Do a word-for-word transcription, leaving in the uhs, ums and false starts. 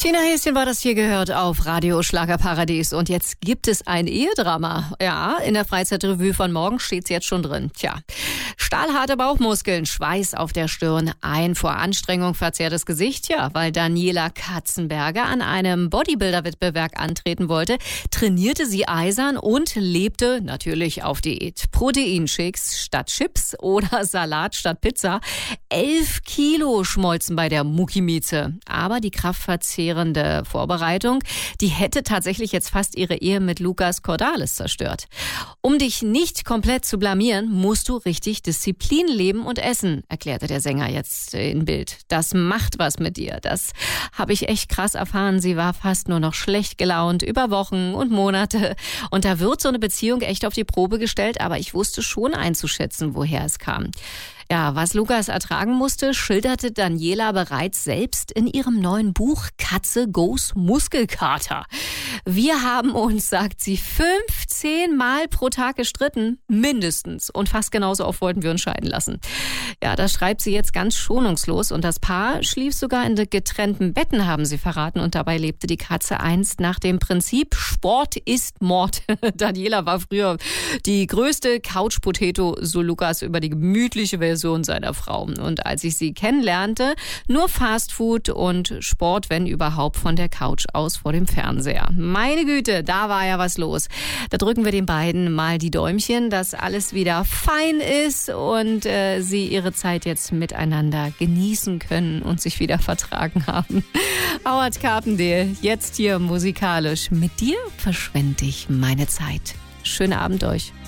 Tina Häschen war das hier gehört auf Radio Schlagerparadies. Und jetzt gibt es ein Ehedrama. Ja, in der Freizeitrevue von morgen steht's jetzt schon drin. Tja, stahlharte Bauchmuskeln, Schweiß auf der Stirn, ein vor Anstrengung verzerrtes Gesicht. Ja, weil Daniela Katzenberger an einem Bodybuilder-Wettbewerb antreten wollte, trainierte sie eisern und lebte natürlich auf Diät. Proteinshakes statt Chips oder Salat statt Pizza. Elf Kilo schmolzen bei der Muckimieze. Aber die kraftverzehrende Vorbereitung, die hätte tatsächlich jetzt fast ihre Ehe mit Lukas Cordalis zerstört. Um dich nicht komplett zu blamieren, musst du richtig Disziplin leben und essen, erklärte der Sänger jetzt in Bild. Das macht was mit dir. Das habe ich echt krass erfahren. Sie war fast nur noch schlecht gelaunt über Wochen und Monate. Und da wird so eine Beziehung echt auf die Probe gestellt, aber ich wusste schon einzuschätzen, woher es kam. Ja, was Lukas ertragen musste, schilderte Daniela bereits selbst in ihrem neuen Buch Katze goes Muskelkater. Wir haben uns, sagt sie, fünfzehn Mal pro Tag gestritten, mindestens. Und fast genauso oft wollten wir uns scheiden lassen. Ja, das schreibt sie jetzt ganz schonungslos. Und das Paar schlief sogar in getrennten Betten, haben sie verraten. Und dabei lebte die Katze einst nach dem Prinzip Sport ist Mord. Daniela war früher die größte Couch-Potato, so Lukas über die gemütliche Version seiner Frau. Und als ich sie kennenlernte, nur Fastfood und Sport, wenn überhaupt, von der Couch aus vor dem Fernseher. Meine Güte, da war ja was los. Da drücken wir den beiden mal die Däumchen, dass alles wieder fein ist und äh, sie ihre Zeit jetzt miteinander genießen können und sich wieder vertragen haben. Howard Carpendale, jetzt hier musikalisch. Mit dir verschwende ich meine Zeit. Schönen Abend euch.